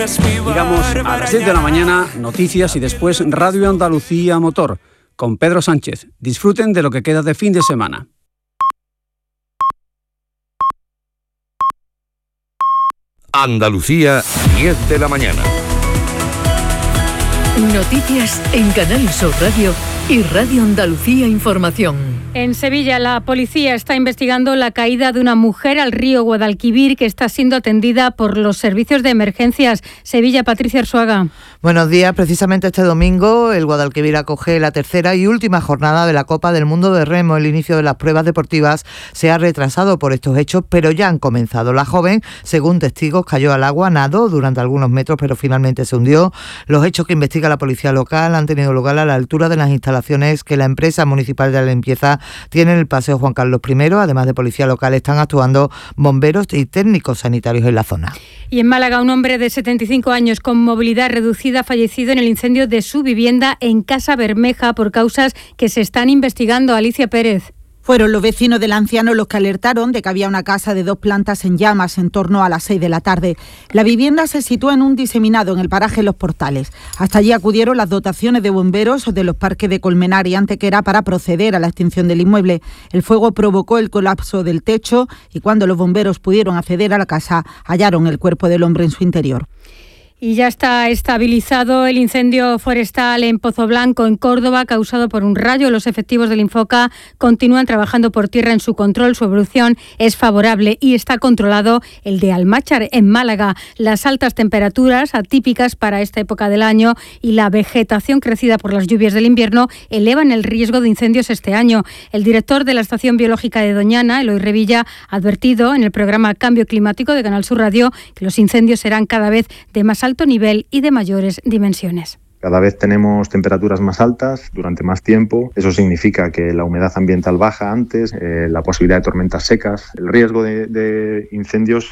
Llegamos a las 10 de la mañana, noticias y después Radio Andalucía Motor con Pedro Sánchez. Disfruten de lo que queda de fin de semana. Andalucía, 10 de la mañana. Noticias en Canal Sur Radio y Radio Andalucía Información. En Sevilla, la policía está investigando la caída de una mujer al río Guadalquivir que está siendo atendida por los servicios de emergencias. Sevilla, Patricia Arzuaga. Buenos días. Precisamente este domingo el Guadalquivir acoge la tercera y última jornada de la Copa del Mundo de Remo. El inicio de las pruebas deportivas se ha retrasado por estos hechos, pero ya han comenzado. La joven, según testigos, cayó al agua, nadó durante algunos metros, pero finalmente se hundió. Los hechos que investiga la policía local han tenido lugar a la altura de las instalaciones que la empresa municipal de la limpieza tiene en el Paseo Juan Carlos I. Además de policía local, están actuando bomberos y técnicos sanitarios en la zona. Y en Málaga, un hombre de 75 años con movilidad reducida ha fallecido en el incendio de su vivienda en Casa Bermeja por causas que se están investigando. Alicia Pérez. Fueron los vecinos del anciano los que alertaron de que había una casa de 2 plantas en llamas en torno a las 6 de la tarde. La vivienda se sitúa en un diseminado en el paraje Los Portales. Hasta allí acudieron las dotaciones de bomberos de los parques de Colmenar y Antequera para proceder a la extinción del inmueble. El fuego provocó el colapso del techo y cuando los bomberos pudieron acceder a la casa, hallaron el cuerpo del hombre en su interior. Y ya está estabilizado el incendio forestal en Pozo Blanco, en Córdoba, causado por un rayo. Los efectivos del Infoca continúan trabajando por tierra en su control. Su evolución es favorable y está controlado el de Almáchar, en Málaga. Las altas temperaturas, atípicas para esta época del año, y la vegetación crecida por las lluvias del invierno elevan el riesgo de incendios este año. El director de la Estación Biológica de Doñana, Eloy Revilla, ha advertido en el programa Cambio Climático de Canal Sur Radio que los incendios serán cada vez de más alto nivel y de mayores dimensiones. Cada vez tenemos temperaturas más altas durante más tiempo. Eso significa que la humedad ambiental baja antes, la posibilidad de tormentas secas, el riesgo de incendios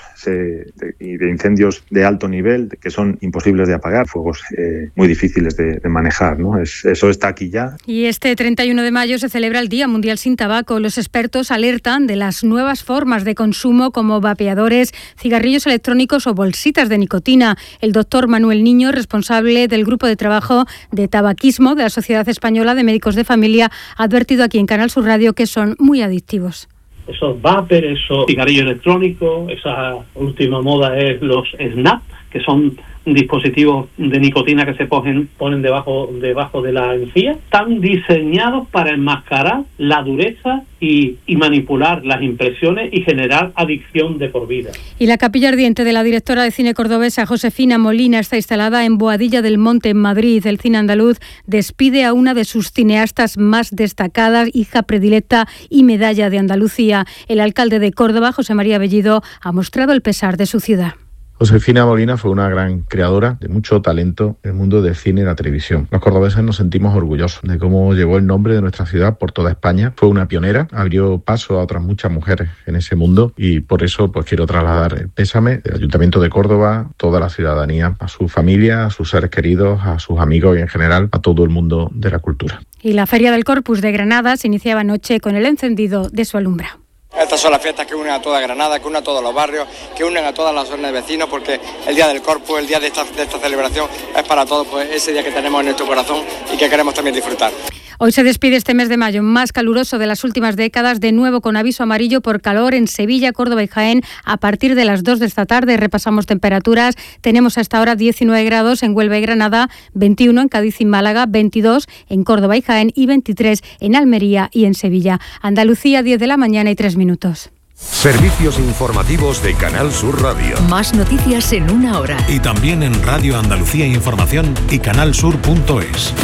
y de incendios de alto nivel que son imposibles de apagar, fuegos muy difíciles de manejar, ¿no? Eso está aquí ya. Y este 31 de mayo se celebra el Día Mundial sin Tabaco. Los expertos alertan de las nuevas formas de consumo como vapeadores, cigarrillos electrónicos o bolsitas de nicotina. El doctor Manuel Niño, responsable del grupo de trabajo de tabaquismo de la Sociedad Española de Médicos de Familia, ha advertido aquí en Canal Sur Radio que son muy adictivos. Esos vapers, esos cigarrillos electrónicos, esa última moda es los snap, que son dispositivos de nicotina que se ponen debajo de la encía. Están diseñados para enmascarar la dureza y manipular las impresiones y generar adicción de por vida. Y la capilla ardiente de la directora de cine cordobesa Josefina Molina está instalada en Boadilla del Monte, en Madrid. El cine andaluz despide a una de sus cineastas más destacadas, hija predilecta y medalla de Andalucía. El alcalde de Córdoba, José María Bellido, ha mostrado el pesar de su ciudad. Josefina Molina fue una gran creadora de mucho talento en el mundo del cine y la televisión. Los cordobeses nos sentimos orgullosos de cómo llevó el nombre de nuestra ciudad por toda España. Fue una pionera, abrió paso a otras muchas mujeres en ese mundo y por eso quiero trasladar el pésame del Ayuntamiento de Córdoba, toda la ciudadanía, a su familia, a sus seres queridos, a sus amigos y en general a todo el mundo de la cultura. Y la Feria del Corpus de Granada se iniciaba anoche con el encendido de su alumbra. Estas son las fiestas que unen a toda Granada, que unen a todos los barrios, que unen a todas las zonas de vecinos, porque el Día del Corpus, el día de esta celebración, es para todos, pues ese día que tenemos en nuestro corazón y que queremos también disfrutar. Hoy se despide este mes de mayo más caluroso de las últimas décadas, de nuevo con aviso amarillo por calor en Sevilla, Córdoba y Jaén a partir de las 2 de esta tarde. Repasamos temperaturas. Tenemos hasta ahora 19 grados en Huelva y Granada, 21 en Cádiz y Málaga, 22 en Córdoba y Jaén y 23 en Almería y en Sevilla. Andalucía, 10 de la mañana y 3 minutos. Servicios informativos de Canal Sur Radio. Más noticias en una hora. Y también en Radio Andalucía Información y canalsur.es.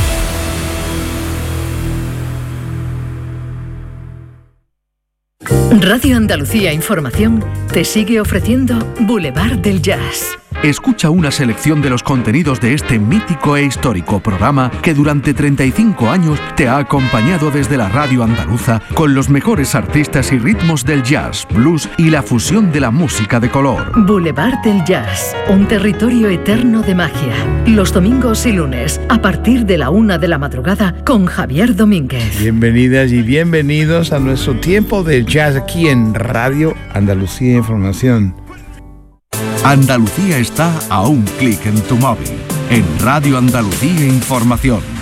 Radio Andalucía Información te sigue ofreciendo Boulevard del Jazz. Escucha una selección de los contenidos de este mítico e histórico programa que durante 35 años te ha acompañado desde la radio andaluza con los mejores artistas y ritmos del jazz, blues y la fusión de la música de color. Boulevard del Jazz, un territorio eterno de magia. Los domingos y lunes, a partir de la 1 de la madrugada, con Javier Domínguez. Bienvenidas y bienvenidos a nuestro tiempo del jazz aquí en Radio Andalucía Información. Andalucía está a un clic en tu móvil. En Radio Andalucía Información.